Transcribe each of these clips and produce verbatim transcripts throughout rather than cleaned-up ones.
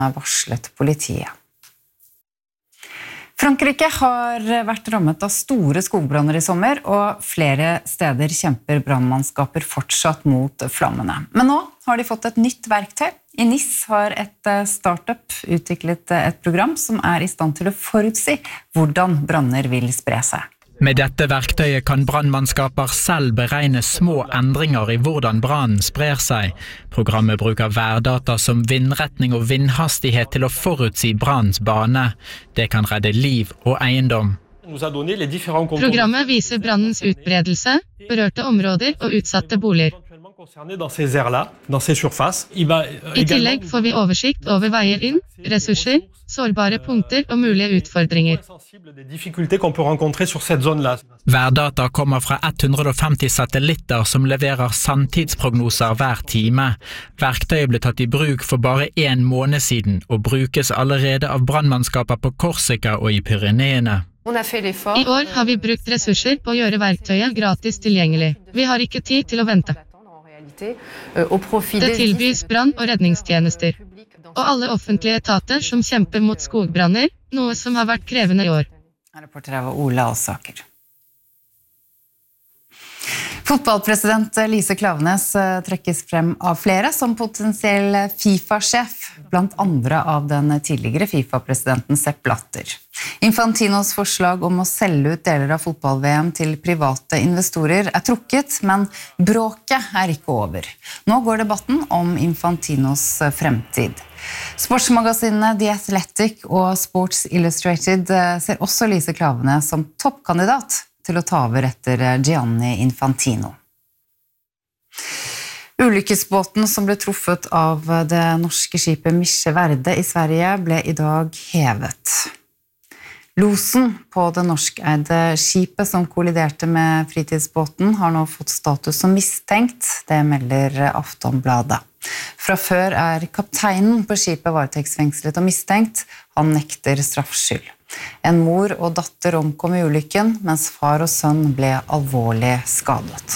varslet politiet. Frankrike har vært rammet av store skogbranner i sommer, og flere steder kjemper brannmannskaper fortsatt mot flammene. Men nå har de fått et nytt verktøy. I Nice har et startup utviklet et program som er i stand til å forutsi hvordan branner vil spre seg. Med dette verktøyet kan brannmannskaper selv beregne små endringer i hvordan brannen sprer seg. Programmet bruker værdata som vindretning og vindhastighet til å forutsi brannens bane. Det kan redde liv og eiendom. Programmet viser brannens utbredelse, berørte områder og utsatte boliger. I tillegg får vi oversikt over veier inn, ressurser, sårbare punkter og mulige utfordringer. Værdata kommer fra hundre og femti satellitter som leverer sanntidsprognoser hver time. Verktøyet ble tatt i bruk for bare en måned siden og brukes allerede av brannmannskaper på Korsika og i Pyreneene. I år har vi brukt ressurser på å gjøre verktøyet gratis tilgjengelig. Vi har ikke tid til å vente. Det tilbys brann- og redningstjenester. Og alle offentlige etater som kjemper mot skogbranner, noe som har vært krevende i år. Reporter var Ola Alsaker. Fotballpresident Lise Klaveness trekkes frem av flere som potensiell FIFA-sjef, blant andre av den tidligere FIFA-presidenten Sepp Blatter. Infantinos forslag om å selge ut deler av fotball-V M til private investorer er trukket, men bråket er ikke over. Nå går debatten om Infantinos fremtid. Sportsmagasinene The Athletic og Sports Illustrated ser også Lise Klaveness som toppkandidat til å ta over etter Gianni Infantino. Ulykkesbåten som ble truffet av det norske skipet Mische Verde i Sverige ble i dag hevet. Losen på det norskeide skipet som kolliderte med fritidsbåten har nå fått status som mistenkt, det melder Aftonbladet. Fra før er kapteinen på skipet varetektsfengslet og mistenkt, han nekter straffskyld. En mor og datter omkom i ulykken, mens far og sønn ble alvorlig skadet.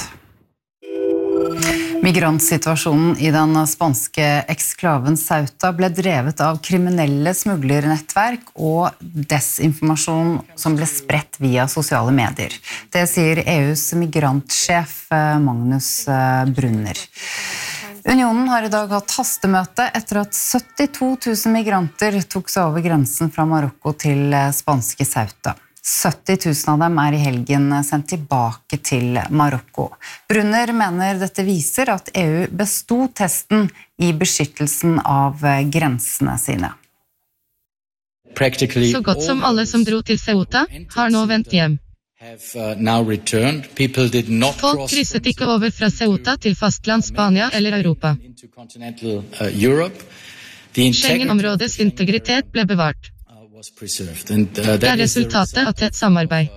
Migrantsituasjonen i den spanske eksklaven Ceuta ble drevet av kriminelle smuglernettverk og desinformasjon som ble spredt via sosiale medier. Det sier E U's migrantsjef Magnus Brunner. Unionen har i dag hatt hastemøte etter at syttito tusen migranter tok seg over grensen fra Marokko til spanske Ceuta. sytti tusen av dem er i helgen sendt tilbake til Marokko. Brunner mener dette viser at E U bestod testen i beskyttelsen av grensene sine. Så godt som alle som dro til Ceuta har nå vendt hjem. Folk krysset ikke over fra Ceuta til fastland Spania eller Europa. Schengen-områdets integritet ble bevart. Det er resultatet av tett samarbeid.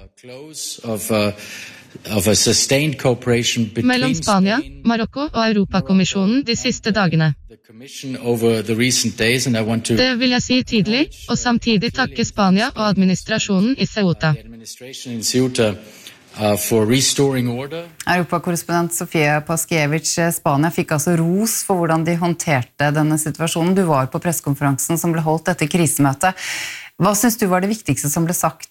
Mellom Spania, Marokko og Europakommisjonen de siste dagene. Det vil jeg si tydelig, og samtidig takke Spania og administrasjonen i Ceuta. Europakorrespondent Sofia Paskiewicz, Spania fikk altså ros for hvordan de håndterte denne situasjonen. Du var på pressekonferansen som ble holdt etter krisemøtet. Hva synes du var det viktigste som ble sagt?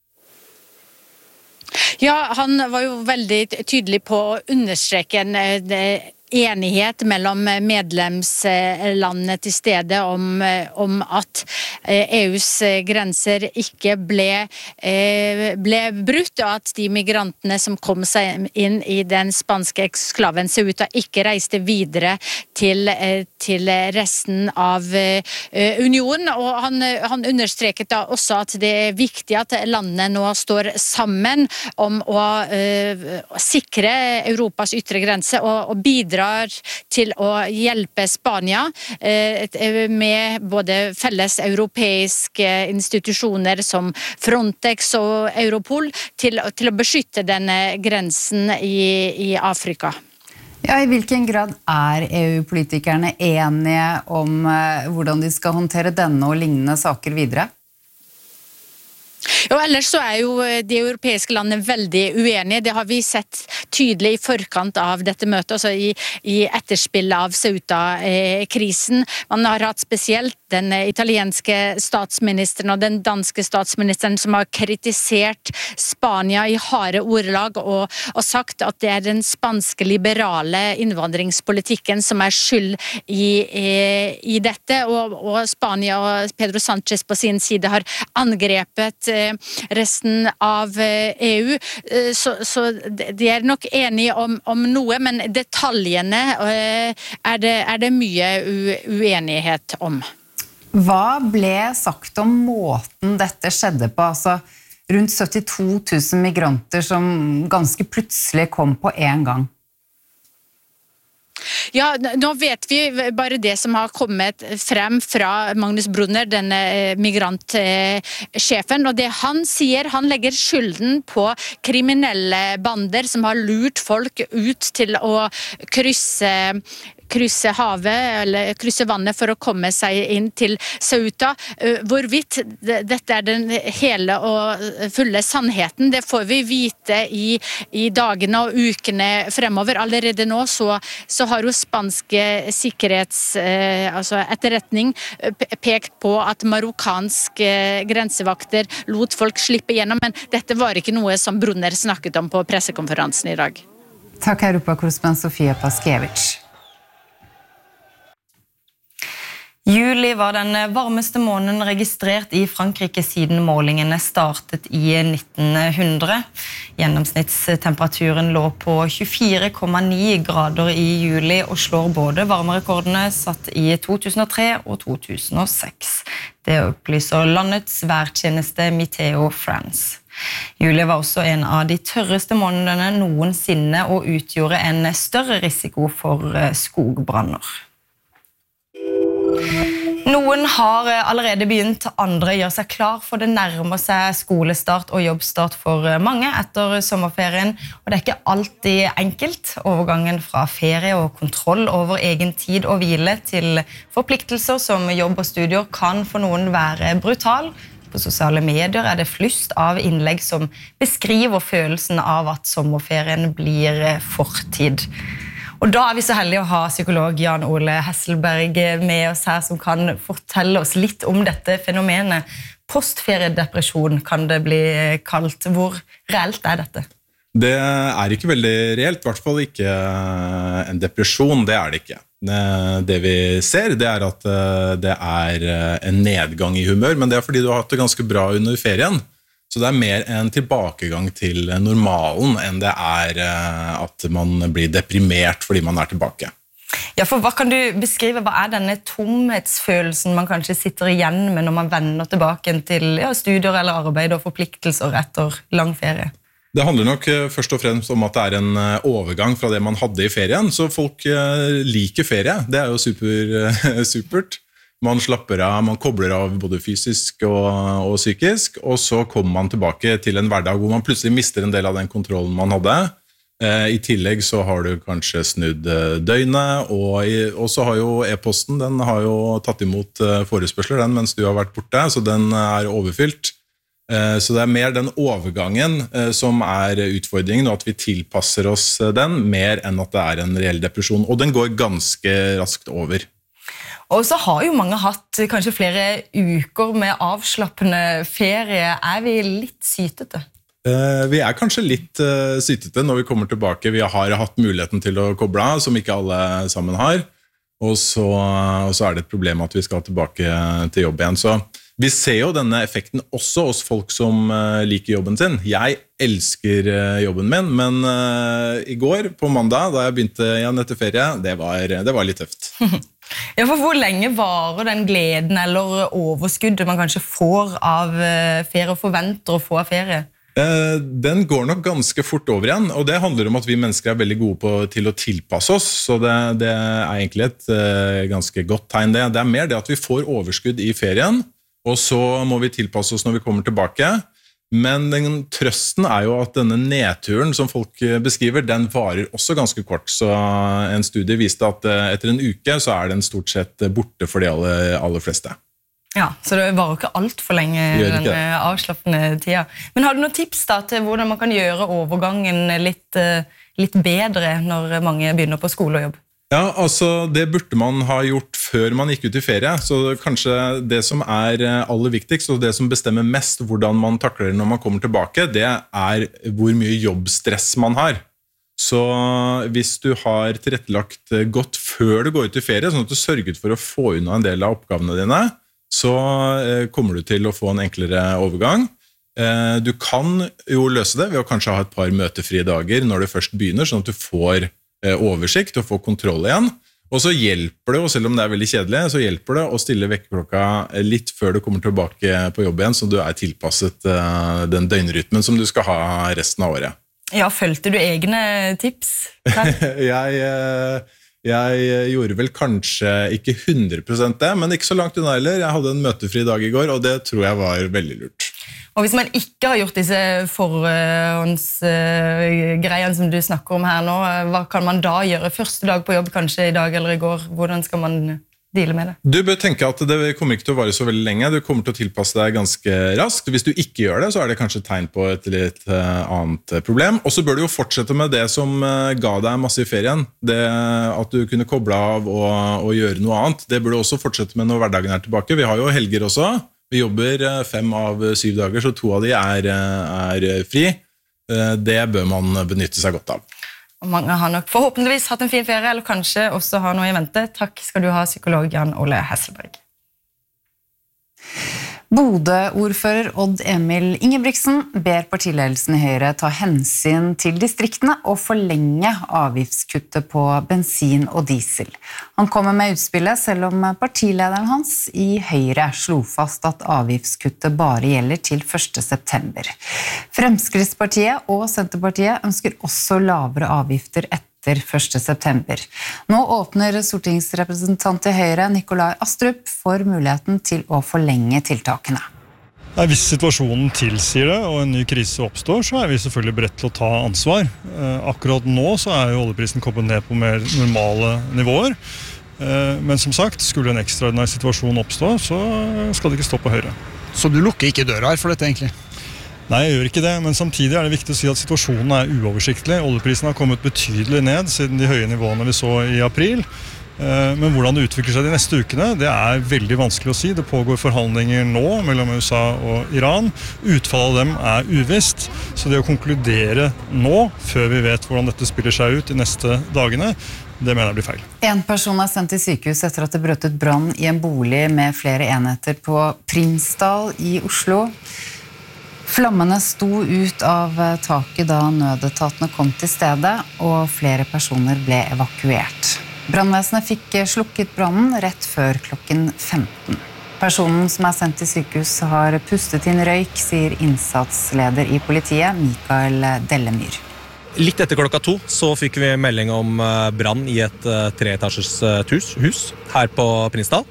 Ja, han var jo veldig tydelig på å understreke en enighet mellom medlemslandene til stede om, om at E U's grenser ikke ble, ble brutt, og at de migrantene som kom seg inn i den spanske eksklaven Ceuta ikke reiste videre til, til resten av unionen. Og han, han understreket da også at det er viktig at landene nå står sammen om å uh, sikre Europas ytre grense og, og bidra til å hjelpe Spania med både felles europeiske institusjoner som Frontex og Europol til, til å beskytte denne grensen i, i Afrika. Ja, i hvilken grad er E U-politikerne enige om hvordan de skal håndtere denne og lignende saker videre? Jo, ellers så er jo de europeiske landene veldig uenige. Det har vi sett tydelig i forkant av dette møtet, altså i, i etterspillet av Ceuta-krisen. Man har hatt spesielt den italienske statsministeren og den danske statsministeren som har kritisert Spania i harde ordelag og, og sagt at det er den spanske liberale innvandringspolitikken som er skyld i, i, i dette, og, og Spania og Pedro Sánchez på sin side har angrepet resten av E U, så, så de er nok enige om, om noe, men detaljene er det, er det mye uenighet om. Hva ble sagt om måten dette skjedde på? Altså rundt syttito tusen migranter som ganske plutselig kom på en gang. Ja, nå vet vi bare det som har kommet frem fra Magnus Brunner, denne migrantsjefen, og det han sier, han legger skylden på kriminelle bander som har lurt folk ut til å krysse krysse havet, eller krysse vannet for å komme seg inn til Ceuta. Hvorvidt dette er den hele og fulle sannheten, det får vi vite i, i dagene og ukene fremover. Allerede nå så, så har jo spanske sikkerhets, eh, altså etterretning, pekt på at marokkanske grensevakter lot folk slippe gjennom, men dette var ikke noe som Brunner snakket om på pressekonferansen i dag. Takk, Europakorrespondent Sofia Paskiewicz. Juli var den varmeste måneden registrert i Frankrike siden målingene startet i nitten hundre. Gjennomsnittstemperaturen lå på tjuefire komma ni grader i juli og slår både varmerekordene satt i to tusen og tre og to tusen og seks. Det opplyser landets værtjeneste Meteo France. Juli var også en av de tørreste månedene noensinne og utgjorde en større risiko for skogbranner. Noen har allerede begynt, andre gjør seg klar for det nærmer seg skolestart og jobbstart for mange etter sommerferien, og det er ikke alltid enkelt. Overgangen fra ferie og kontroll over egen tid og hvile til forpliktelser som jobb og studier kan for noen være brutal. På sosiale medier er det flust av innlegg som beskriver følelsen av at sommerferien blir fortid. Og da er vi så heldige å ha psykolog Jan Ole Hesselberg med oss her, som kan fortelle oss litt om dette fenomenet. Postferiedepresjon kan det bli kalt. Hvor reelt er dette? Det er ikke veldig reelt, i hvert fall ikke en depresjon, det er det ikke. Det vi ser, det er at det er en nedgang i humør, men det er fordi du har hatt det ganske bra under ferien. Så det er mer en tilbakegang til normalen enn det er at man blir deprimert fordi man er tilbake. Ja, for hva kan du beskrive? Hva er denne tomhetsfølelsen man kanskje sitter igjen med når man vender tilbake til ja, studier eller arbeid og forpliktelser etter lang ferie? Det handler nok først og fremst om at det er en overgang fra det man hadde i ferien, så folk liker ferie. Det er jo super, supert. Man slapper av, man kobler av både fysisk og, og psykisk, og så kommer man tilbake til en hverdag hvor man plutselig mister en del av den kontrollen man hadde. Eh, I tillegg så har du kanskje snudd døgnet, og, i, og så har jo e-posten, den har jo tatt imot forespørsler den mens du har vært borte, så den er overfylt. Eh, så det er mer den overgangen eh, som er utfordringen, og at vi tilpasser oss den, mer enn at det er en reell depresjon, og den går ganske raskt over. Og så har jo mange hatt kanskje flere uker med avslappende ferie. Er vi litt sytete? Eh, vi er kanskje litt uh, sytete når vi kommer tilbake. Vi har hatt muligheten til å koble av, som ikke alle sammen har. Og så, og så er det et problem at vi skal tilbake til jobb igjen. Så vi ser jo denne effekten også hos folk som uh, liker jobben sin. Jeg elsker uh, jobben min, men uh, i går på mandag, da jeg begynte igjen etter ferie, det var, det var litt tøft. Ja, for hvor lenge varer den gleden eller overskuddet man kanskje får av ferie og forventer å få av ferie? Den går nok ganske fort over igjen, og det handler om at vi mennesker er veldig gode på, til å tilpasse oss, så det, det er egentlig et uh, ganske godt tegn det. Det er mer det at vi får overskudd i ferien, og så må vi tilpasse oss når vi kommer tilbake. Men den trøsten er jo at denne nedturen som folk beskriver, den varer også ganske kort. Så en studie viste at etter en uke så er den stort sett borte for de aller, aller fleste. Ja, så det varer ikke alt for lenge den avslappende tida. Men har du noen tips da til hvordan man kan gjøre overgangen litt, litt bedre når mange begynner på skole og jobb? Ja, altså det burde man ha gjort før man gikk ut i ferie, så kanskje det som er aller viktigst, og det som bestemmer mest hvordan man takler det når man kommer tilbake, det er hvor mye jobbstress man har. Så hvis du har tilrettelagt godt før du går ut i ferie, sånn at du sørget for å få unna en del av oppgavene dine, så kommer du til å få en enklere overgang. Du kan jo løse det ved å kanskje ha et par møtefrie dager når du først begynner, sånn at du får oversikt og få kontroll igjen. Og så hjelper det, og selv om det er veldig kjedelig, så hjelper det å stille vekkerklokka litt før du kommer tilbake på jobb igjen, så du er tilpasset den døgnrytmen som du skal ha resten av året. Ja, følte du egne tips? jeg, jeg gjorde vel kanskje ikke hundre prosent det, men ikke så langt unna heller. Jeg hadde en møtefri dag i går, og det tror jeg var veldig lurt. Og hvis man ikke har gjort disse forhåndsgreiene som du snakker om her nå, hva kan man da gjøre? Første dag på jobb, kanskje i dag eller i går, hvordan skal man deale med det? Du bør tenke at det kommer ikke til å vare så veldig lenge, du kommer til å tilpasse deg ganske raskt. Hvis du ikke gjør det, så er det kanskje tegn på et litt annet problem. Og så bør du jo fortsette med det som ga deg masse i ferien. Det at du kunne koble av og, og gjøre noe annet. Det bør du også fortsette med når hverdagen er tilbake. Vi har jo helger også. Vi jobber fem av syv dager, så to av de er, er fri. Det bør man benytte seg godt av. Og mange har nok forhåpentligvis hatt en fin ferie, eller kanskje også har noe i vente. Takk skal du ha, psykolog Jan Ole Hesselberg. Bodø-ordfører Odd Emil Ingebrigtsen ber partiledelsen i Høyre ta hensyn til distriktene og forlenge avgiftskuttet på bensin og diesel. Han kommer med utspillet selv om partilederen hans i Høyre slo fast at avgiftskuttet bare gjelder til første september. Fremskrittspartiet og Senterpartiet ønsker også lavere avgifter etter første september. Nå åpner stortingsrepresentant i Høyre Nikolai Astrup for muligheten til å forlenge tiltakene. Nei, hvis situasjonen tilsier det, og en ny krise oppstår, så er vi selvfølgelig beredt til å ta ansvar. Akkurat nå så er jo oljeprisen kommet ned på mer normale nivåer. Men som sagt, skulle en ekstraordinær situasjon oppstå, så skal det ikke stå på Høyre. Så du lukker ikke døra her for dette egentlig? Nei, jeg gjør ikke det, men samtidig er det viktig å si at situasjonen er uoversiktlig. Oljeprisen har kommet betydelig ned siden de høye nivåene vi så i april. Men hvordan det utvikler seg de neste ukene, det er veldig vanskelig å si. Det pågår forhandlinger nå mellom U S A og Iran. Utfallet av dem er uvisst, så det å konkludere nå, før vi vet hvordan dette spiller seg ut de neste dagene, det mener jeg blir feil. En person er sendt til sykehus etter at det brøt ut brann i en bolig med flere enheter på Prinsdal i Oslo. Flammene sto ut av taket da nødetatene kom til stedet, og flere personer ble evakuert. Brannvesenet fikk slukket brannen rett før klokken femten. Personen som er sendt til sykehus har pustet inn røyk, sier innsatsleder i politiet, Mikael Dellemyr. Litt etter klokka to så fikk vi melding om brann i et treetasjes hus, hus her på Prinsdal.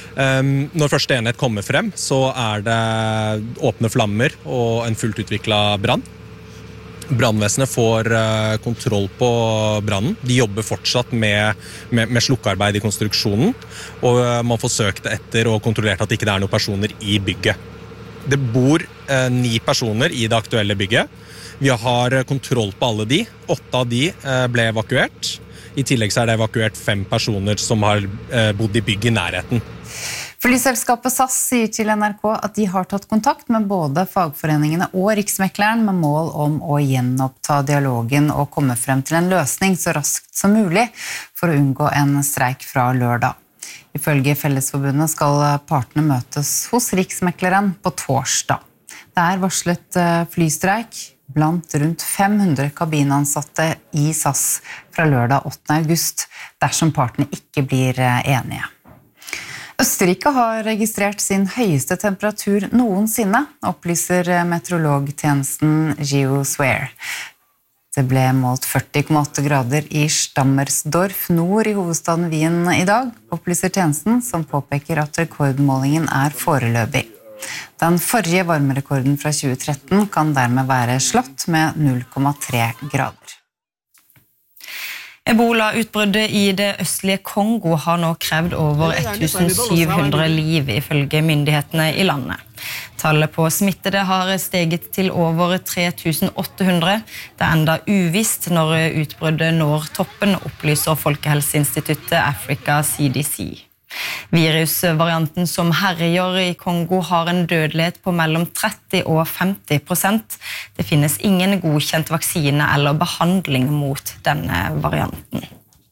Når første enhet kommer frem, så er det åpne flammer og en fullt utviklet brann. Brannvesenet får kontroll på brannen. De jobber fortsatt med, med, med slukkearbeid i konstruksjonen, og man får søkt etter og kontrollert at det ikke er noen personer i bygget. Det bor eh, ni personer i det aktuelle bygget. Vi har kontroll på alle de. Åtte av de eh, ble evakuert. I tillegg så er det evakuert fem personer som har eh, bodd i bygget i nærheten. Flyselskapet S A S sier til N R K at de har tatt kontakt med både fagforeningene og Riksmekleren med mål om å gjenoppta dialogen og komme frem til en løsning så raskt som mulig for å unngå en streik fra lørdag. Ifølge Fellesforbundet skal partene møtes hos Riksmekleren på torsdag. Det er varslet flystreik blant rundt fem hundre kabinansatte i S A S fra lørdag åttende august dersom partene ikke blir enige. Østerrike har registrert sin høyeste temperatur noensinne, opplyser meteorologtjenesten GeoSwear. Det ble målt førti komma åtte grader i Stammersdorf nord i hovedstaden Wien i dag, opplyser tjenesten, som påpeker at rekordmålingen er foreløpig. Den forrige varmerekorden fra tjue tretten kan dermed være slått med null komma tre grader. Ebola-utbruddet i det østlige Kongo har nå krevd over tusen syv hundre liv ifølge myndighetene i landet. Tallet på smittede har steget til over tre tusen åtte hundre. Det er enda uvisst når utbruddet når toppen, opplyser Folkehelseinstituttet Africa C D C. Virusvarianten som herjer i Kongo har en dødelighet på mellom tretti og femti prosent. Det finnes ingen godkjent vaksine eller behandling mot denne varianten.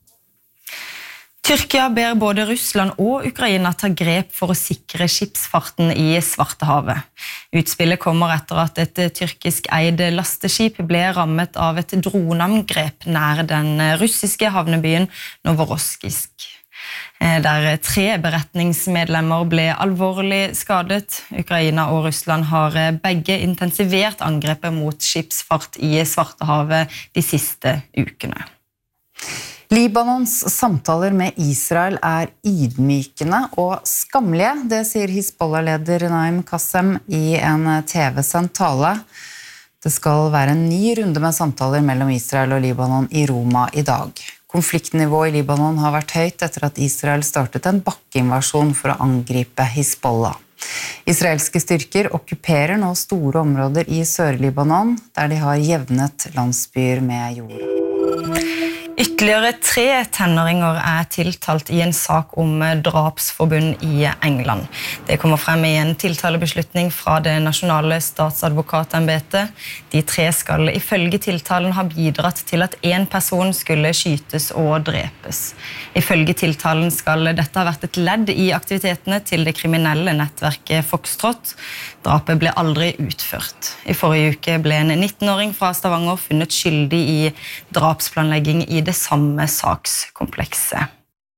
Tyrkia ber både Russland og Ukraina ta grep for å sikre skipsfarten i Svartehavet. Utspillet kommer etter at et tyrkisk eid lasteskip ble rammet av et droneangrep nær den russiske havnebyen Novorossijsk, der tre beretningsmedlemmer ble alvorlig skadet. Ukraina og Russland har begge intensivert angrepet mot skipsfart i Svartehavet de siste ukene. Libanons samtaler med Israel er ydmykende og skamlige, det sier Hizbollah-leder Naim Qassem i en T V-sendt tale. Det skal være en ny runde med samtaler mellom Israel og Libanon i Roma i dag. Konfliktnivået i Libanon har vært høyt etter at Israel startet en bakkeinvasjon for å angripe Hizbollah. Israelske styrker okkuperer nå store områder i Sør-Libanon, der de har jevnet landsbyer med jord. Ytterligere tre tenåringer er tiltalt i en sak om drapsforbund i England. Det kommer frem i en tiltalebeslutning fra det nasjonale statsadvokatembetet. De tre skal ifølge tiltalen ha bidratt til at en person skulle skytes og drepes. Ifølge tiltalen skal dette ha vært et ledd i aktivitetene til det kriminelle nettverket Foxtrot. Drapet ble aldri utført. I forrige uke ble en nittenåring fra Stavanger funnet skyldig i drapsplanlegging i det samme sakskomplekset.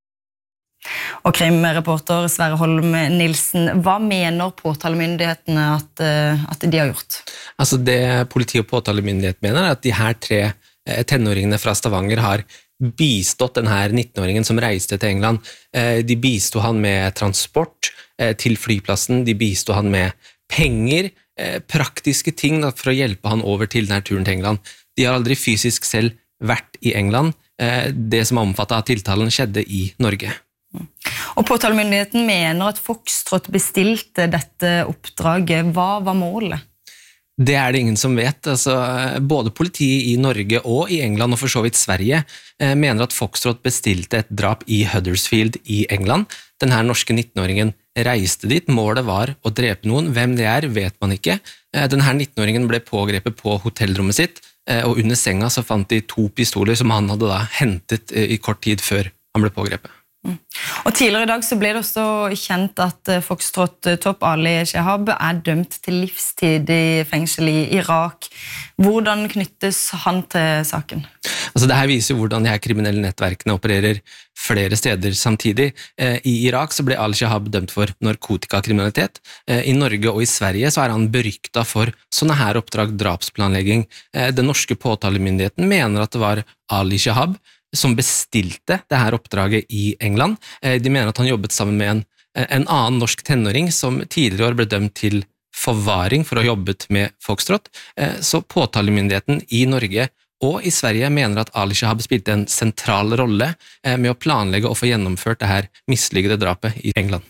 Og krimreporter Sverre Holm Nilsen, hva mener påtalemyndighetene at, at de har gjort? Altså det politi- og påtalemyndighet mener er at de her tre tenåringene fra Stavanger har bistått denne nittenåringen som reiste til England. De bistod han med transport til flyplassen, de bistod han med penger, praktiske ting for å hjelpe han over til denne turen til England. De har aldri fysisk selv vært i England. Det som er omfattet av tiltalen skjedde i Norge. Og påtalemyndigheten mener at Foxtrot bestilte dette oppdraget. Hva var målet? Det er det ingen som vet. Altså, både politiet i Norge og i England, og for så vidt Sverige, mener at Foxtrot bestilte et drap i Huddersfield i England. Denne norske nittenåringen reiste dit. Målet var å drepe noen. Hvem det er, vet man ikke. Denne nittenåringen ble pågrepet på hotellrommet sitt, og under senga så fant de to pistoler som han hadde da hentet i kort tid før han ble pågrepet. Mm. Og tidligere i dag så ble det også kjent at Foxtrot-topp Ali Shehab er dømt til livstid i fengsel i Irak. Hvordan knyttes han til saken? Altså det her viser hvordan de her kriminelle nettverkene opererer flere steder samtidig. I Irak så ble Ali Shehab dømt for narkotikakriminalitet. I Norge og i Sverige så er han beryktet for sånne her oppdrag, drapsplanlegging. Den norske påtalemyndigheten mener at det var Ali Shehab som bestilte det her oppdraget i England. De mener at han jobbet sammen med en, en annen norsk tenåring som tidligere år ble dømt til forvaring for å ha jobbet med Foxtrot. Så påtalemyndigheten i Norge og i Sverige mener at Ali Shehab spilte en sentral rolle med å planlegge og få gjennomført det her mislykkede drapet i England.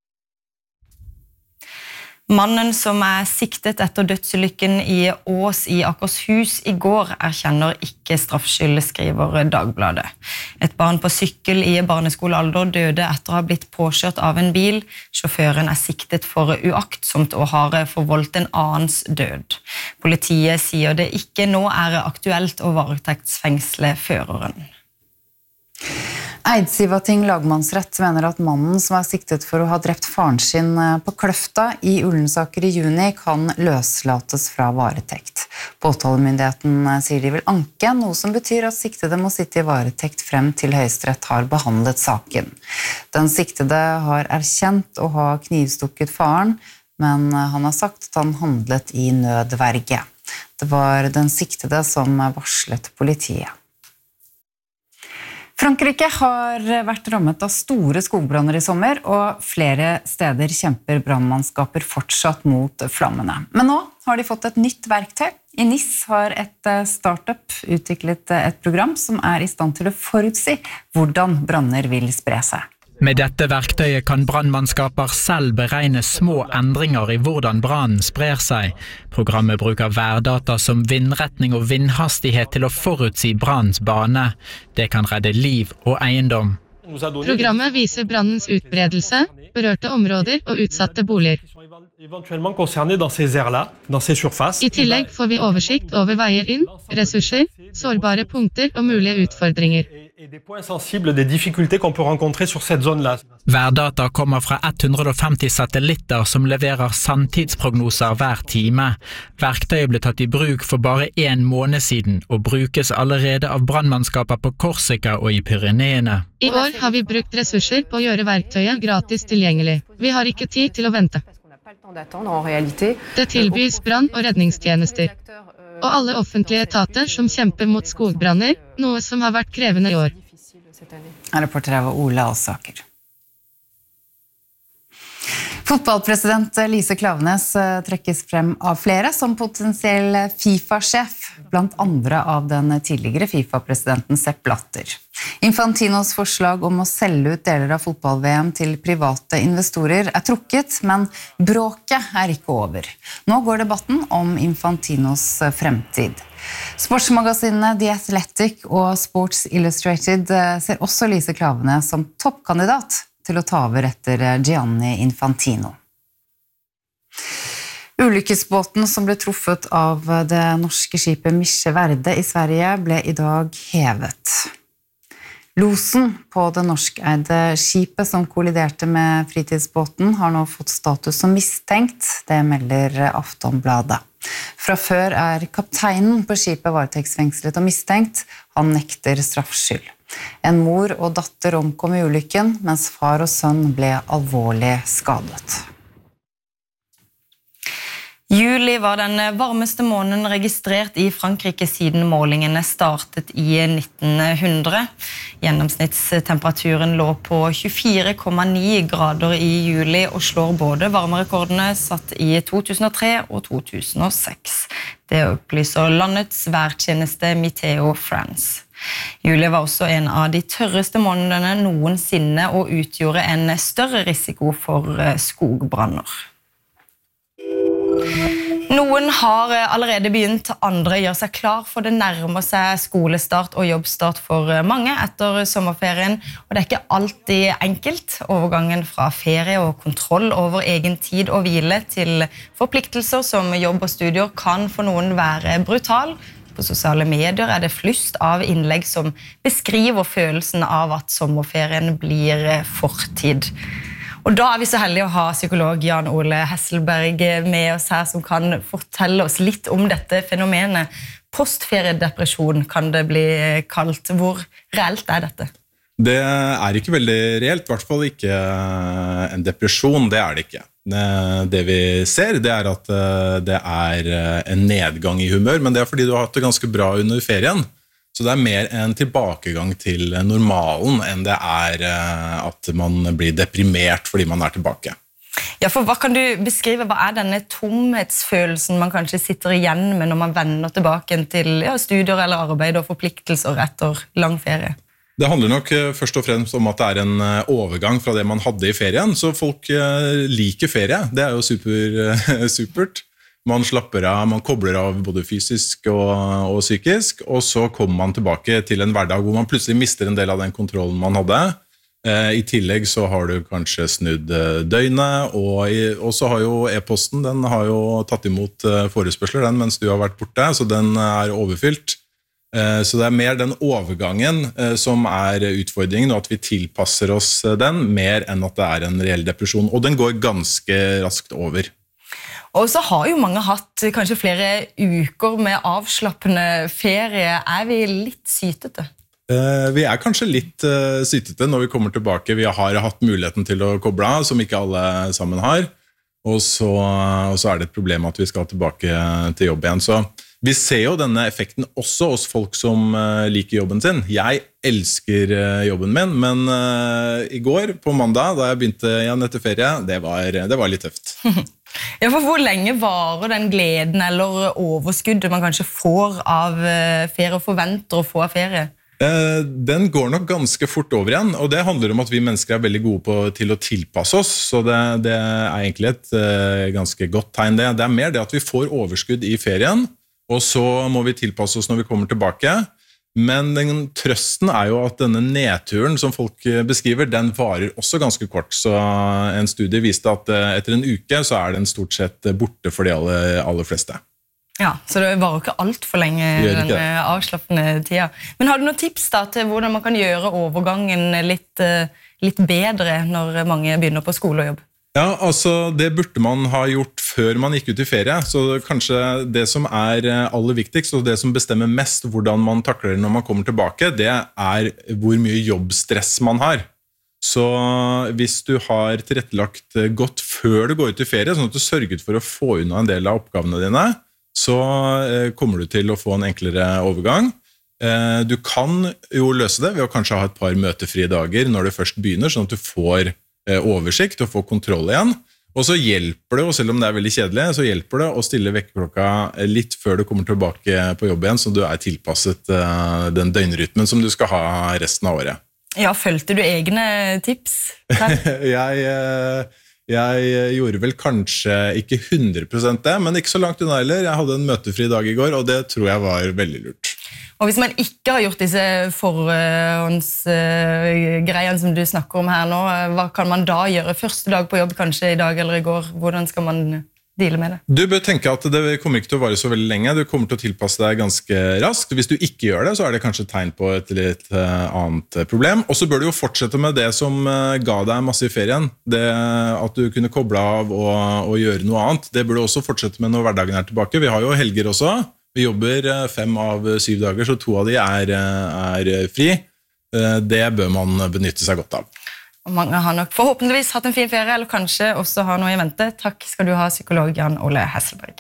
Mannen som er siktet etter dødsulykken i Ås i Akershus i går erkjenner ikke straffskyld, skriver Dagbladet. Et barn på sykkel i barneskolealder døde etter å ha blitt påkjørt av en bil. Sjåføren er siktet for uaktsomt og har forvoldt en annens død. Politiet sier det ikke nå er aktuelt å varetektsfengsle føreren. Eidsivating lagmannsrett mener at mannen som er siktet for å ha drept faren sin på Kløfta i Ullensaker i juni kan løslates fra varetekt. Påtalemyndigheten sier de vil anke, noe som betyr at siktede må sitte i varetekt frem til Høyesterett har behandlet saken. Den siktede har erkjent å ha knivstukket faren, men han har sagt at han handlet i nødverge. Det var den siktede som varslet politiet. Frankrike har vært rammet av store skogbranner i sommer, og flere steder kjemper brandmannskaper fortsatt mot flammene. Men nå har de fått et nytt verktøy. I Nice har et startup utviklet et program som er i stand til å forutsi hvordan branner vil spre seg. Med dette verktøyet kan brandmannskaper selv beregne små endringer i hvordan brannen sprer seg. Programmet bruker værdata som vindretning og vindhastighet til å forutsi brannens bane. Det kan redde liv og eiendom. Programmet viser brannens utbredelse, berørte områder og utsatte boliger. I tillegg får vi oversikt over veier inn, ressurser, sårbare punkter og mulige utfordringer. Værdata kommer fra hundre og femti satellitter som leverer sanntidsprognoser hver time. Verktøyet ble tatt i bruk for bare en måned siden og brukes allerede av brandmannskaper på Korsika og i Pyreneene. I år har vi brukt ressurser på å gjøre verktøyet gratis tilgjengelig. Vi har ikke tid til å vente. Det tilbys brann- og redningstjenester. Og alle offentlige etater som kjemper mot skogbranner, noe som har vært krevende i år. Reporter var Ole Alsaker. Fotballpresident Lise Klaveness trekkes frem av flere som potensiell FIFA-sjef, blant andre av den tidligere FIFA-presidenten Sepp Blatter. Infantinos forslag om å selge ut deler av fotball-V M til private investorer er trukket, men bråket er ikke over. Nå går debatten om Infantinos fremtid. Sportsmagasinene The Athletic og Sports Illustrated ser også Lise Klaveness som toppkandidat til å ta over etter Gianni Infantino. Ulykkesbåten som ble truffet av det norske skipet Misje Verde i Sverige ble i dag hevet. Losen på det norskeide skipet som kolliderte med fritidsbåten har nå fått status som mistenkt, det melder Aftonbladet. Fra før er kapteinen på skipet varetektsfengslet og mistenkt, han nekter straffskyld. En mor og datter omkom i ulykken, mens far og sønn ble alvorlig skadet. Juli var den varmeste måneden registrert i Frankrike siden målingene startet i nitten hundre. Gjennomsnittstemperaturen lå på tjuefire komma ni grader i juli og slår både varmerekordene satt i to tusen og tre og to tusen og seks. Det opplyser landets værtjeneste Meteo France. Juli var også en av de tørreste månedene noensinne og utgjorde en større risiko for skogbranner. Noen har allerede begynt, andre gjør seg klar for det nærmer seg skolestart og jobbstart for mange etter sommerferien, og det er ikke alltid enkelt. Overgangen fra ferie og kontroll over egen tid og hvile til forpliktelser som jobb og studier kan for noen være brutal. På sosiale medier er det flust av innlegg som beskriver følelsen av at sommerferien blir fortid. Og da er vi så heldige å ha psykolog Jan Ole Hesselberg med oss her, som kan fortelle oss litt om dette fenomenet. Postferiedepresjon kan det bli kalt. Hvor reelt er dette? Det er ikke veldig reelt, i hvert fall ikke en depresjon, det er det ikke. Det vi ser, det er at det er en nedgang i humør, men det er fordi du har hatt det ganske bra under ferien. Så det er mer en tilbakegang til normalen enn det er at man blir deprimert fordi man er tilbake. Ja, for hva kan du beskrive? Hva er denne tomhetsfølelsen man kanskje sitter igjen med når man vender tilbake til ja, studier eller arbeid og forpliktelser etter lang ferie? Det handler nok først og fremst om at det er en overgang fra det man hadde i ferien, så folk liker ferie. Det er jo super, supert. Man slapper av, man kobler av både fysisk og, og psykisk, og så kommer man tilbake til en hverdag hvor man plutselig mister en del av den kontrollen man hadde. Eh, I tillegg så har du kanskje snudd døgnet, og, i, og så har jo e-posten, den har jo tatt imot forespørsler den mens du har vært borte, så den er overfylt. Eh, så det er mer den overgangen eh, som er utfordringen, og at vi tilpasser oss den, mer enn at det er en reell depresjon, og den går ganske raskt over. Og så har jo mange hatt kanskje flere uker med avslappende ferie. Er vi litt sytete? Eh, vi er kanskje litt uh, sytete når vi kommer tilbake. Vi har hatt muligheten til å koble av, som ikke alle sammen har. Og så, og så er det et problem at vi skal tilbake til jobb igjen. Så Vi ser jo denne effekten også hos folk som uh, liker jobben sin. Jeg elsker uh, jobben min, men uh, i går på mandag, da jeg begynte igjen etter ferie, det var, det var litt tøft. Ja, for hvor lenge varer den gleden eller overskuddet man kanskje får av uh, ferie og forventer å få av ferie? Uh, den går nok ganske fort over igjen, og det handler om at vi mennesker er veldig gode på, til å tilpasse oss, så det, det er egentlig et uh, ganske godt tegn det. Det er mer det at vi får overskudd i ferien, og så må vi tilpasse oss når vi kommer tilbake. Men den trøsten er jo at denne nedturen som folk beskriver, den varer også ganske kort. Så en studie viste at etter en uke så er den stort sett borte for de aller, aller fleste. Ja, så det varer ikke alt for lenge den avslappende tida. Men har du noen tips da til hvordan man kan gjøre overgangen litt, litt bedre når mange begynner på skole og jobb? Ja, altså det burde man ha gjort før man gikk ut i ferie, så kanskje det som er aller viktigst, og det som bestemmer mest hvordan man takler det når man kommer tilbake, det er hvor mye jobbstress man har. Så hvis du har tilrettelagt godt før du går ut i ferie, sånn at du sørget for å få unna en del av oppgavene dine, så kommer du til å få en enklere overgang. Du kan jo løse det ved å kanskje ha et par møtefrie dager når du først begynner, sånn at du får oversikt og få kontroll igjen. Og så hjelper det, og selv om det er veldig kjedelig, så hjelper det å stille vekkerklokka litt før du kommer tilbake på jobb igjen, så du er tilpasset den døgnrytmen som du skal ha resten av året. Ja, følte du egne tips? jeg, jeg gjorde vel kanskje ikke hundre prosent det, men ikke så langt unna heller. Jeg hadde en møtefri dag i går, og det tror jeg var veldig lurt. Og hvis man ikke har gjort disse forhåndsgreiene som du snakker om her nå, hva kan man da gjøre? Første dag på jobb kanskje i dag eller i går? Hvordan skal man deale med det? Du bør tenke at det kommer ikke til å vare så veldig lenge. Du kommer til å tilpasse deg ganske raskt. Hvis du ikke gjør det, så er det kanskje tegn på et litt annet problem. Og så bør du jo fortsette med det som ga deg masse i ferien. Det at du kunne koble av og, og gjøre noe annet. Det bør du også fortsette med når hverdagen er tilbake. Vi har jo helger også. Vi jobber fem av syv dager, så to av de er, er fri. Det bør man benytte seg godt av. Og mange har nok forhåpentligvis hatt en fin ferie, eller kanskje også har noe i vente. Takk skal du ha, psykolog Jan Ole Hesselberg.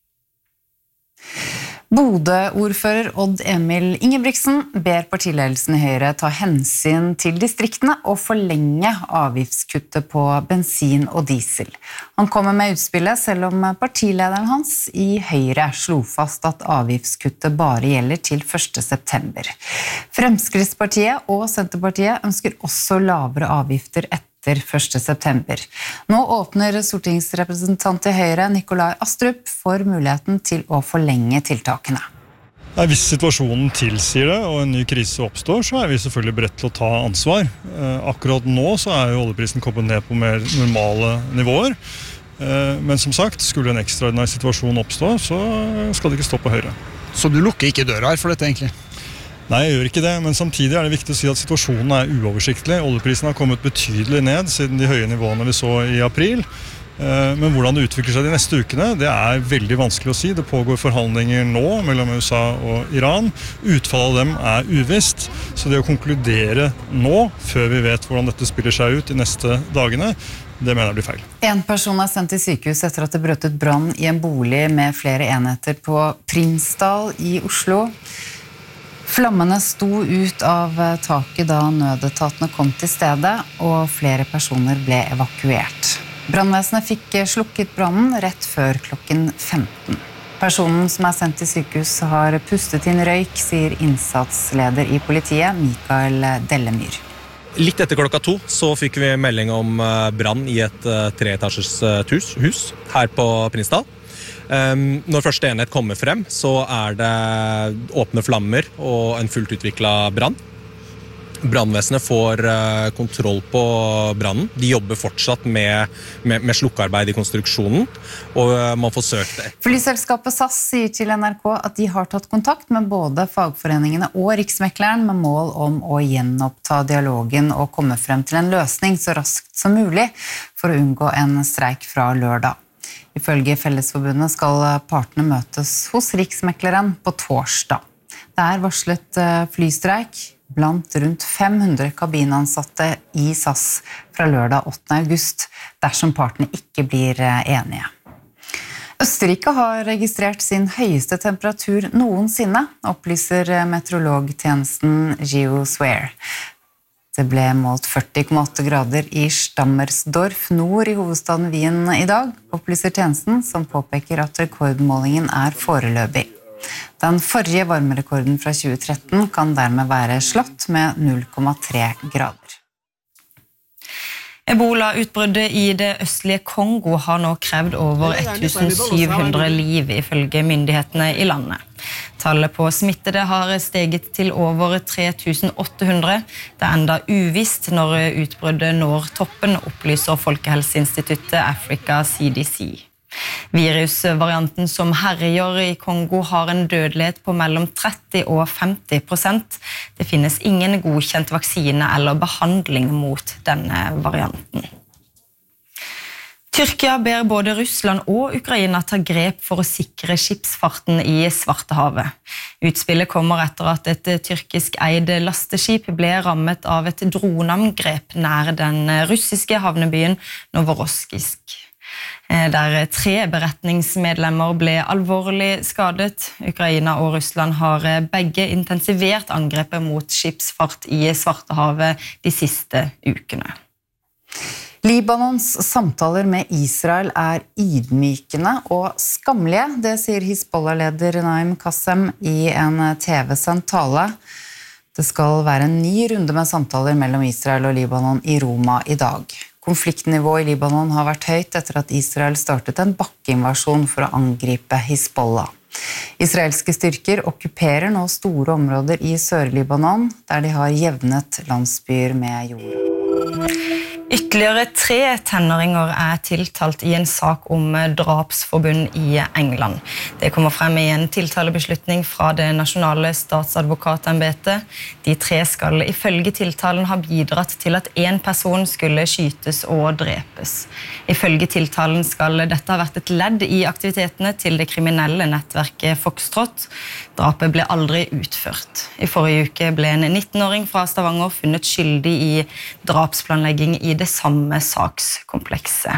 Bodø-ordfører Odd Emil Ingebrigtsen ber partiledelsen i Høyre ta hensyn til distriktene og forlenge avgiftskuttet på bensin og diesel. Han kommer med utspillet selv om partilederen hans i Høyre slo fast at avgiftskuttet bare gjelder til første september. Fremskrittspartiet og Senterpartiet ønsker også lavere avgifter etter første september. Nå åpner stortingsrepresentant i Høyre Nikolai Astrup for muligheten til å forlenge tiltakene. Nei, hvis situasjonen tilsier det, og en ny krise oppstår, så er vi selvfølgelig beredt til å ta ansvar. Akkurat nå så er jo oljeprisen kommet ned på mer normale nivåer. Men som sagt, skulle en ekstraordinær situasjon oppstå, så skal det ikke stå på Høyre. Så du lukker ikke døra her for dette egentlig? Nei, jeg gjør ikke det, men samtidig er det viktig å si at situasjonen er uoversiktlig. Oljeprisen har kommet betydelig ned siden de høye nivåene vi så i april. Men hvordan det utvikler seg de neste ukene, det er veldig vanskelig å si. Det pågår forhandlinger nå mellom U S A og Iran. Utfallet av dem er uvisst, så det å konkludere nå, før vi vet hvordan dette spiller seg ut de neste dagene, det mener jeg blir feil. En person er sendt til sykehus etter at det brøt ut brann i en bolig med flere enheter på Prinsdal i Oslo. Flammene sto ut av taket da nødetatene kom til stedet, og flere personer ble evakuert. Brannvesenet fikk slukket brannen rett før klokken femten. Personen som er sendt til sykehus har pustet inn røyk, sier innsatsleder i politiet, Mikael Dellemyr. Litt etter klokka to så fikk vi melding om brann i et treetasjes hus, hus her på Prinsdal. Når første enhet kommer frem, så er det åpne flammer og en fullt utviklet brann. Brannvesenet får kontroll på brannen. De jobber fortsatt med, med, med slukkearbeid i konstruksjonen, og man får søkt det. Flyselskapet S A S sier til N R K at de har tatt kontakt med både fagforeningene og Riksmekleren med mål om å gjenoppta dialogen og komme frem til en løsning så raskt som mulig for å unngå en streik fra lørdag. Ifølge Fellesforbundet skal partene møtes hos Riksmekleren på torsdag. Det er varslet flystreik blant rundt fem hundre kabinansatte i S A S fra lørdag åttende august dersom partene ikke blir enige. Østerrike har registrert sin høyeste temperatur noensinne, opplyser meteorologtjenesten GeoSware. Det ble målt førti komma åtte grader i Stammersdorf nord i hovedstaden Wien i dag, opplyser tjenesten, som påpeker at rekordmålingen er foreløpig. Den forrige varmerekorden fra tjue tretten kan dermed være slått med null komma tre grader. Ebola-utbruddet i det østlige Kongo har nå krevd over tusen syv hundre liv ifølge myndighetene i landet. Tallet på smittede har steget til over tre tusen åtte hundre. Det er enda uvisst når utbruddet når toppen, opplyser Folkehelseinstituttet Africa C D C. Virusvarianten som herjer i Kongo har en dødelighet på mellom tretti og femti prosent. Det finnes ingen godkjent vaksine eller behandling mot denne varianten. Tyrkia ber både Russland og Ukraina ta grep for å sikre skipsfarten i Svartehavet. Utspillet kommer etter at et tyrkisk eid lasteskip ble rammet av et droneangrep nær den russiske havnebyen Novorossijsk, der tre beretningsmedlemmer ble alvorlig skadet. Ukraina og Russland har begge intensivert angrepet mot skipsfart i Svartehavet de siste ukene. Libanons samtaler med Israel er ydmykende og skamlige, det sier Hizbollah-leder Naim Qassem i en T V-sendt tale. Det skal være en ny runde med samtaler mellom Israel og Libanon i Roma i dag. Konfliktnivået i Libanon har vært høyt etter at Israel startet en bakkeinvasjon for å angripe Hizbollah. Israelske styrker okkuperer nå store områder i Sør-Libanon, der de har jevnet landsbyer med jord. Ytterligere tre tenåringer er tiltalt i en sak om drapsforbund i England. Det kommer frem i en tiltalebeslutning fra det nasjonale statsadvokatembetet. De tre skal ifølge tiltalen ha bidratt til at en person skulle skytes og drepes. Ifølge tiltalen skal dette ha vært et ledd i aktivitetene til det kriminelle nettverket Foxtrot. Drapet ble aldri utført. I forrige uke ble en nittenåring fra Stavanger funnet skyldig i drapsplanlegging i det samme sakskomplekset.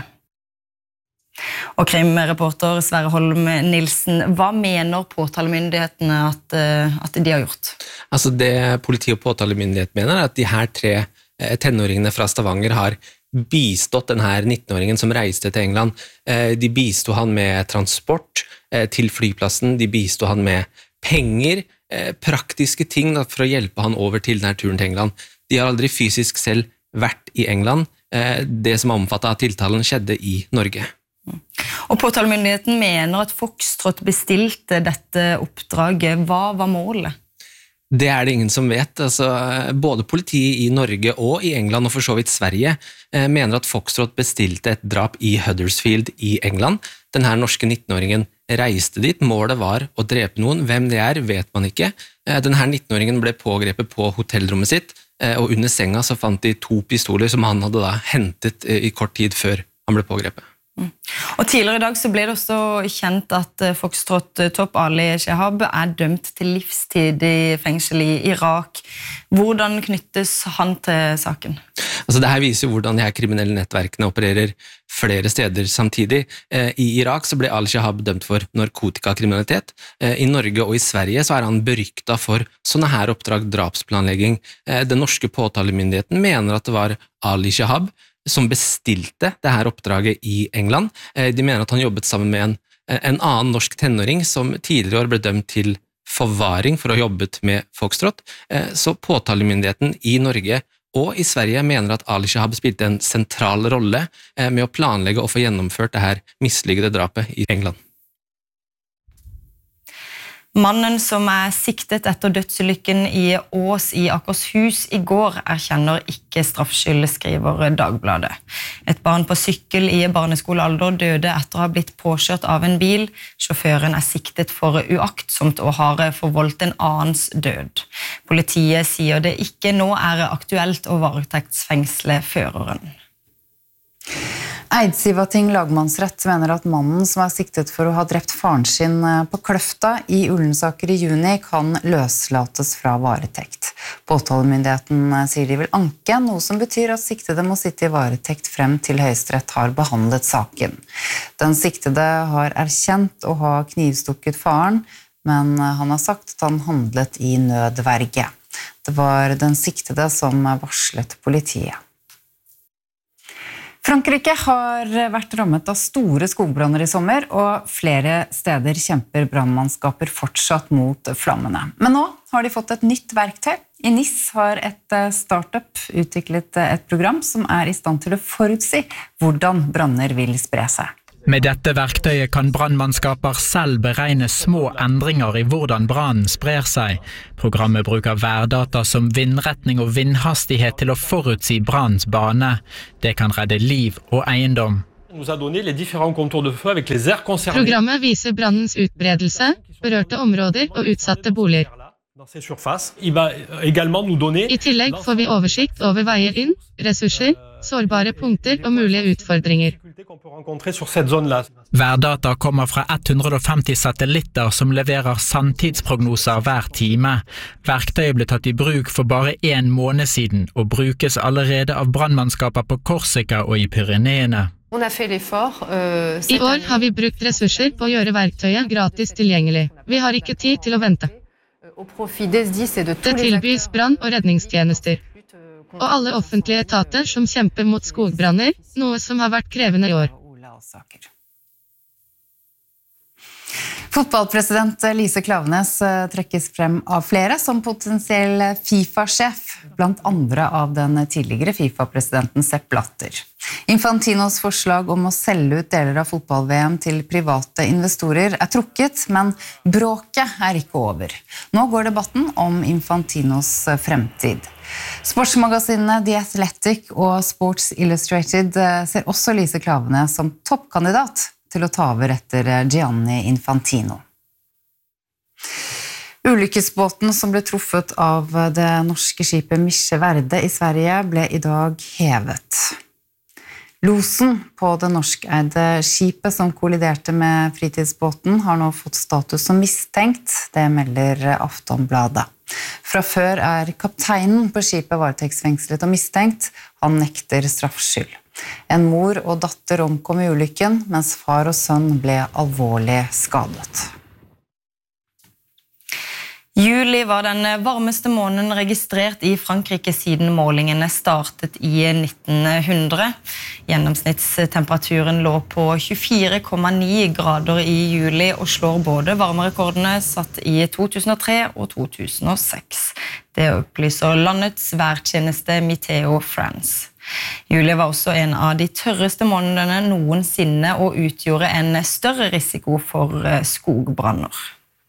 Og krimreporter Sverre Holm Nilsen, hva mener påtalemyndighetene at, at de har gjort? Altså det politi- og påtalemyndighet mener er at de her tre tenåringene fra Stavanger har bistått denne nittenåringen som reiste til England. De bistod han med transport til flyplassen, de bistod han med penger, praktiske ting for å hjelpe han over til denne turen til England. De har aldri fysisk selv vært i England. Det som omfattet av tiltalen skjedde i Norge. Og påtalemyndigheten mener at Foxtrot bestilte dette oppdraget. Hva var målet? Det er det ingen som vet. Altså, både politiet i Norge og i England, og for så vidt Sverige, mener at Foxtrot bestilte et drap i Huddersfield i England. Denne norske nittenåringen reiste dit. Målet var å drepe noen. Hvem det er, vet man ikke. Denne nittenåringen ble pågrepet på hotellrommet sitt, og under senga så fant de to pistoler som han hadde da hentet i kort tid før han ble pågrepet. Mm. Og tidligere i dag så ble det også kjent at Foxtrot-topp Ali Shehab er dømt til livstid i fengsel i Irak. Hvordan knyttes han til saken? Altså det her viser jo hvordan de her kriminelle nettverkene opererer flere steder samtidig. I Irak så ble Al-Shehab dømt for narkotikakriminalitet. I Norge og i Sverige så er han beryktet for sånne her oppdrag, drapsplanlegging. Den norske påtalemyndigheten mener at det var Al-Shehab som bestilte dette oppdraget i England. De mener at han jobbet sammen med en, en annen norsk tenåring som tidligere år ble dømt til forvaring for å ha jobbet med Foxtrot. Så påtalemyndigheten i Norge og i Sverige mener at Ali Shehab spilte en sentral rolle med å planlegge og få gjennomført dette mislykkede drapet i England. Mannen som er siktet etter dødsulykken i Ås i Akershus i går erkjenner ikke straffskyld, skriver Dagbladet. Et barn på sykkel i barneskolealder døde etter å ha blitt påkjørt av en bil. Sjåføren er siktet for uaktsomt og har forvoldt en annens død. Politiet sier det ikke nå er aktuelt å varetektsfengsle føreren. Eidsivating lagmannsrett mener at mannen som er siktet for å ha drept faren sin på Kløfta i Ullensaker i juni kan løslates fra varetekt. Påtalemyndigheten sier de vil anke, noe som betyr at siktede må sitte i varetekt frem til Høyesterett har behandlet saken. Den siktede har erkjent å ha knivstukket faren, men han har sagt at han handlet i nødverge. Det var den siktede som varslet politiet. Frankrike har vært rammet av store skogbranner i sommer, og flere steder kjemper brannmannskaper fortsatt mot flammene. Men nå har de fått et nytt verktøy. I Nice har et startup utviklet et program som er i stand til å forutsi hvordan branner vil spre seg. Med dette verktøyet kan brannmannskaper selv beregne små endringer i hvordan brannen sprer seg. Programmet bruker værdata som vindretning og vindhastighet til å forutsi brannens bane. Det kan redde liv og eiendom. Programmet viser brannens utbredelse, berørte områder og utsatte boliger. I tillegg får vi oversikt over veier inn, ressurser, sårbare punkter og mulige utfordringer. Værdata kommer fra hundre og femti satellitter som leverer sanntidsprognoser hver time. Verktøyet ble tatt i bruk for bare en måned siden og brukes allerede av brannmannskaper på Korsika og i Pyreneene. I år har vi brukt ressurser på å gjøre verktøyet gratis tilgjengelig. Vi har ikke tid til å vente. Det tilbys brann- og redningstjenester. Og alle offentlige etater som kjemper mot skogbranner, noe som har vært krevende i år. Fotballpresident Lise Klaveness trekkes frem av flere som potensiell FIFA-sjef, blant andre av den tidligere FIFA-presidenten Sepp Blatter. Infantinos forslag om å selge ut deler av fotball-V M til private investorer er trukket, men bråket er ikke over. Nå går debatten om Infantinos fremtid. Sportsmagasinene The Athletic og Sports Illustrated ser også Lise Klaveness som toppkandidat til å ta over etter Gianni Infantino. Ulykkesbåten som ble truffet av det norske skipet Misje Verde i Sverige ble i dag hevet. Losen på det norskeide skipet som kolliderte med fritidsbåten har nå fått status som mistenkt, det melder Aftonbladet. Fra før er kapteinen på skipet varetektsfengslet og mistenkt, han nekter straffskyld. En mor og datter omkom i ulykken, mens far og sønn ble alvorlig skadet. Juli var den varmeste måneden registrert i Frankrike siden målingene startet i nitten hundre. Gjennomsnittstemperaturen lå på tjuefire komma ni grader i juli og slår både varmerekordene satt i to tusen og tre og to tusen og seks. Det opplyser landets værtjeneste Meteo France. Juli var også en av de tørreste månedene noensinne og utgjorde en større risiko for skogbranner.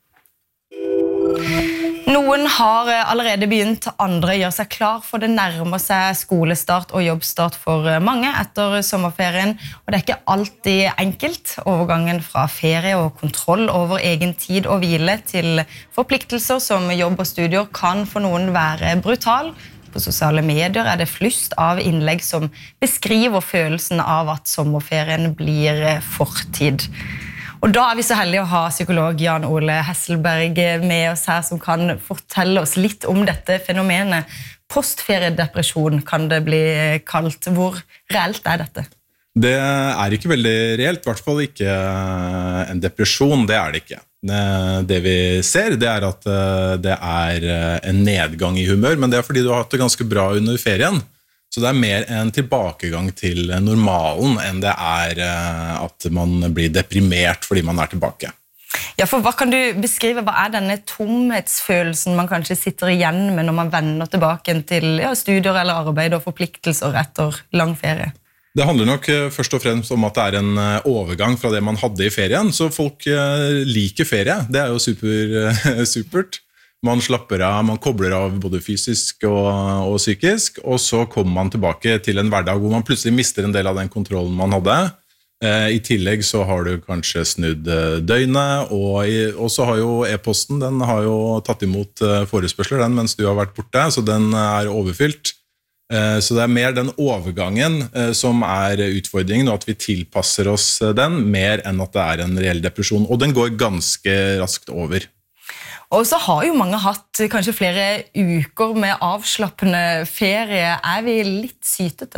Noen har allerede begynt, andre gjør seg klar for det nærmer seg skolestart og jobbstart for mange etter sommerferien, og det er ikke alltid enkelt. Overgangen fra ferie og kontroll over egen tid og hvile til forpliktelser som jobb og studier kan for noen være brutal. På sosiale medier er det flust av innlegg som beskriver følelsen av at sommerferien blir fortid. Og da er vi så heldige å ha psykolog Jan Ole Hesselberg med oss her, som kan fortelle oss litt om dette fenomenet. Postferiedepresjon kan det bli kalt. Hvor reelt er dette? Det er ikke veldig reelt, i hvert fall ikke en depresjon, det er det ikke. Det vi ser, det er at det er en nedgang i humør, men det er fordi du har hatt det ganske bra under ferien. Så det er mer en tilbakegang til normalen enn det er at man blir deprimert fordi man er tilbake. Ja, for hva kan du beskrive? Hva er denne tomhetsfølelsen man kanskje sitter igjen med når man vender tilbake til ja, studier eller arbeid og forpliktelser etter lang ferie? Det handler nok først og fremst om at det er en overgang fra det man hadde i ferien, så folk liker ferie. Det er jo super, supert. Man slapper av, man kobler av både fysisk og, og psykisk, og så kommer man tilbake til en hverdag hvor man plutselig mister en del av den kontrollen man hadde. Eh, I tillegg så har du kanskje snudd døgnet, og, i, og så har jo e-posten, den har jo tatt imot forespørsler den mens du har vært borte, så den er overfylt. Eh, så det er mer den overgangen eh, som er utfordringen, og at vi tilpasser oss den, mer enn at det er en reell depresjon, og den går ganske raskt over. Og så har jo mange hatt kanskje flere uker med avslappende ferie. Er vi litt sytete?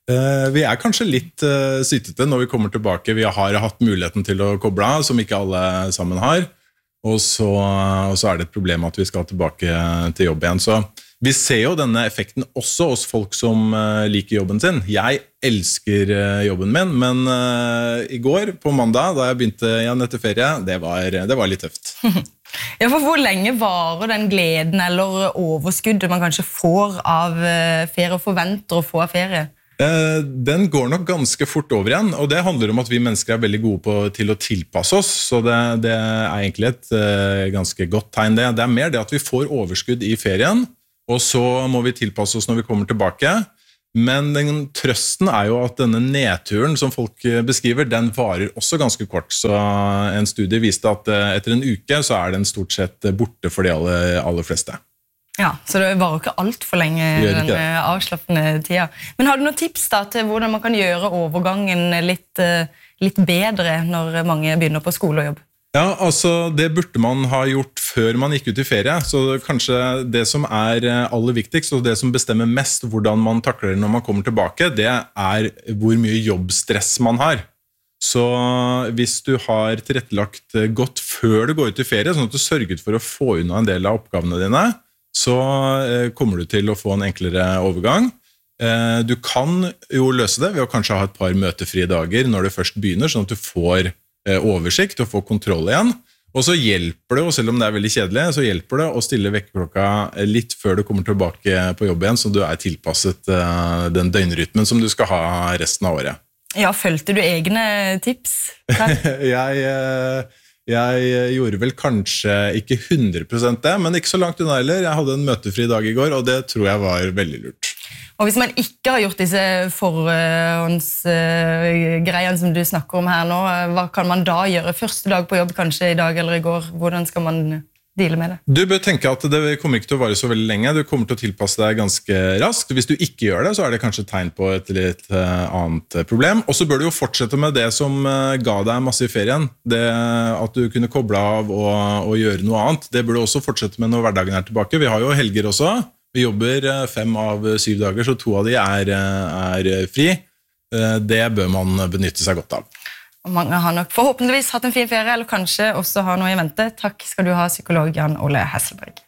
Vi er kanskje litt uh, sytete når vi kommer tilbake. Vi har hatt muligheten til å koble av, som ikke alle sammen har. Og så, og så er det et problem at vi skal tilbake til jobb igjen. Så vi ser jo denne effekten også hos folk som uh, liker jobben sin. Jeg elsker uh, jobben min, men uh, i går, på mandag, da jeg begynte igjen etter ferie, det var, det var litt tøft. Ja, for hvor lenge varer den gleden eller overskuddet man kanskje får av uh, ferie og forventer å få av ferie? Den går nok ganske fort over igjen, og det handler om at vi mennesker er veldig gode på, til å tilpasse oss, så det, det er egentlig et uh, ganske godt tegn det. Det er mer det at vi får overskudd i ferien, og så må vi tilpasse oss når vi kommer tilbake. Men den trøsten er jo at denne nedturen som folk beskriver, den varer også ganske kort. Så en studie viste at uh, etter en uke så er den stort sett borte for de aller, aller fleste. Ja, så det varer ikke alt for lenge den avslappende tida. Men har du noen tips da til hvordan man kan gjøre overgangen litt, litt bedre når mange begynner på skole og jobb? Ja, altså det burde man ha gjort før man gikk ut i ferie. Så kanskje det som er aller viktigst, og det som bestemmer mest hvordan man takler det når man kommer tilbake, det er hvor mye jobbstress man har. Så hvis du har tilrettelagt godt før du går ut i ferie, sånn at du sørget for å få unna en del av oppgavene dine, så kommer du til å få en enklere overgang. Du kan jo løse det ved å kanskje ha et par møtefrie dager når du først begynner, sånn at du får oversikt og får kontroll igjen. Og så hjelper det, og selv om det er veldig kjedelig, så hjelper det å stille vekkerklokka litt før du kommer tilbake på jobb igjen, så du er tilpasset den døgnrytmen som du skal ha resten av året. Ja, følte du egne tips? jeg... Jeg gjorde vel kanskje ikke hundre prosent det, men ikke så langt unna heller. Jeg hadde en møtefri dag i går, og det tror jeg var veldig lurt. Og hvis man ikke har gjort disse forhåndsgreiene som du snakker om her nå, hva kan man da gjøre? Første dag på jobb kanskje i dag eller i går? Hvordan skal man deale med det? Du bør tenke at det kommer ikke til å vare så veldig lenge. Du kommer til å tilpasse deg ganske raskt. Hvis du ikke gjør det, så er det kanskje tegn på et litt annet problem. Og så bør du jo fortsette med det som ga deg masse i ferien. Det at du kunne koble av og, og gjøre noe annet. Det bør du også fortsette med når hverdagen er tilbake. Vi har jo helger også. Vi jobber fem av syv dager, så to av de er, er fri. Det bør man benytte seg godt av. Og mange har nok forhåpentligvis hatt en fin ferie, eller kanskje også har noe i vente. Takk skal du ha, psykolog Jan Ole Hesselberg.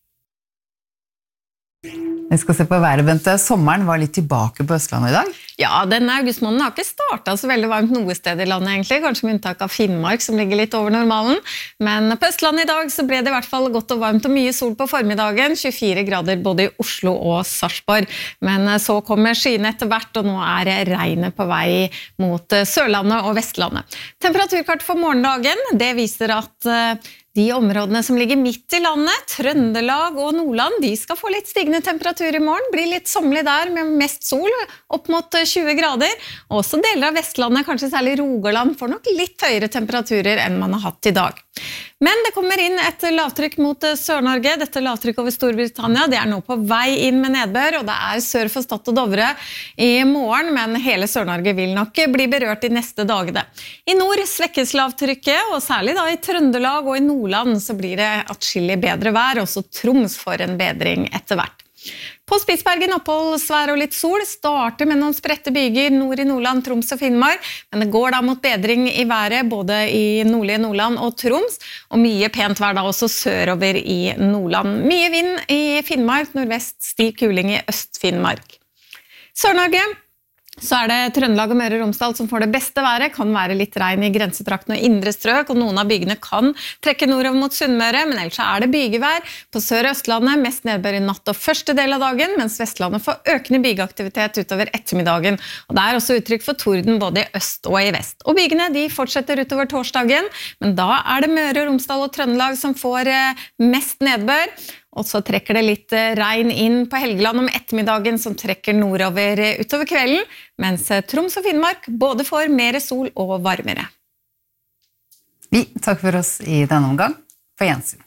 Vi skal se på været, Bente. Sommeren var litt tilbake på Østlandet i dag. Ja, denne augustmåneden har ikke startet så veldig varmt noe sted i landet egentlig, kanskje med unntak av Finnmark som ligger litt over normalen. Men på Østlandet i dag så ble det i hvert fall godt og varmt og mye sol på formiddagen, tjuefire grader både i Oslo og Sarpsborg. Men så kommer skyene etter hvert, og nå er regnet på vei mot Sørlandet og Vestlandet. Temperaturkart for morgendagen, det viser at de områdene som ligger midt i landet, Trøndelag og Nordland, de skal få litt stigende temperatur i morgen. Blir litt sommerlig der med mest sol, opp mot tjue grader. Også deler av Vestlandet, kanskje særlig Rogaland, får nok litt høyere temperaturer enn man har hatt i dag. Men det kommer inn et lavtrykk mot Sør-Norge. Dette lavtrykk over Storbritannia, det er nå på vei inn med nedbør, og det er sør for Stad og Dovre i morgen, men hele Sør-Norge vil nok bli berørt de neste dagene. I nord svekkes lavtrykket, og særlig da i Trøndelag og i Nordland så blir det atskillig bedre vær, også Troms for en bedring etter hvert. På Spitsbergen oppholdsvær og litt sol, starter med noen spredte byger nord i Nordland, Troms og Finnmark, men det går da mot bedring i været både i nordlige Nordland og Troms, og mye pent vær da også sørover i Nordland. Mye vind i Finnmark, nordvest stiv kuling i Øst-Finnmark. Sør-Norge, så er det Trøndelag og Møre og Romsdal som får det beste været, kan være litt regn i grensetrakten og indre strøk, og noen av bygene kan trekke nordover mot Sunnmøre, men ellers er det bygevær. På Sør- og Østlandet mest nedbør i natt og første del av dagen, mens Vestlandet får økende bygeaktivitet utover ettermiddagen, og det er også uttrykk for torden både i øst og i vest. Og bygene de fortsetter utover torsdagen, men da er det Møre og Romsdal og Trøndelag som får mest nedbør, og så trekker det litt regn inn på Helgeland om ettermiddagen som trekker nordover utover kvelden, mens Troms og Finnmark både får mer sol og varmere. Vi takker for oss i denne omgang. På gjensyn.